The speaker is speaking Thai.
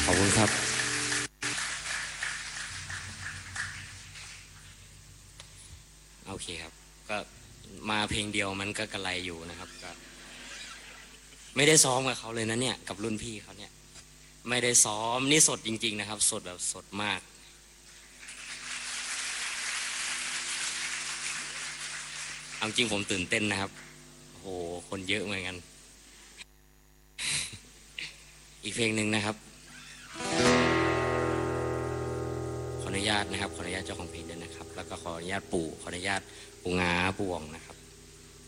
อบคุณครับโอเคครับก็มาเพลงเดียวมันก็กระไรอยู่นะครับก็ไม่ได้ซ้อมกับเขาเลยนะเนี่ยกับรุ่นพี่เขาเนี่ยไม่ได้ซ้อมนี่สดจริงๆนะครับสดแบบสดมากเอาจริงผมตื่นเต้นนะครับโอ้โหคนเยอะเหมือนกันอีกเพลงหนึ่งนะครับขออนุญาตนะครับขออนุญาตเจ้าของเพลงด้วยนะครับแล้วก็ขออนุญาตปู่ขออนุญาตปู่งาปู่วองนะครับ